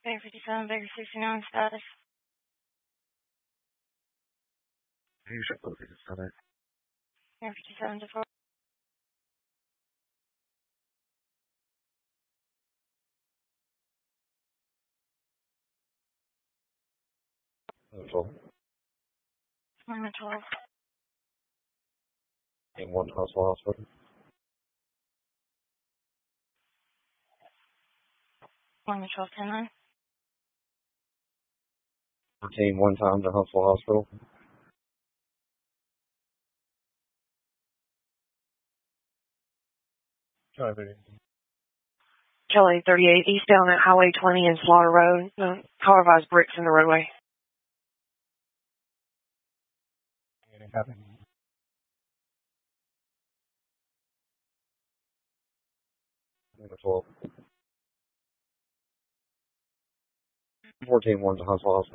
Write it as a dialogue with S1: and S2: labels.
S1: Bay 57, Baker 69 status.
S2: You should put it on it.
S1: Bay 57 to 4.
S2: Twelve.
S1: Limit 12.
S2: In one hospital.
S1: Limit 12, 10 9.
S2: Team one time to Huntsville Hospital.
S3: Kelly 38 eastbound at Highway 20 and Slaughter Road. The car has bricks in the roadway.
S2: Number 12. 14 1 to Huntsville Hospital.